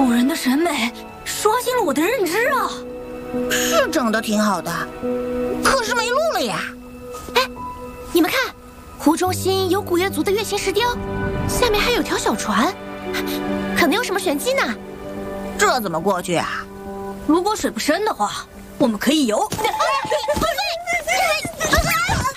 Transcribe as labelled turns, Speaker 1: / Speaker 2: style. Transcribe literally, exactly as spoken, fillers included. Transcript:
Speaker 1: 古人的审美刷新了我的认知啊！
Speaker 2: 是整的挺好的，可是没路了呀！
Speaker 3: 哎，你们看，湖中心有古越族的月形石雕，下面还有条小船，可能有什么玄机呢？
Speaker 2: 这怎么过去啊？
Speaker 1: 如果水不深的话，我们可以游。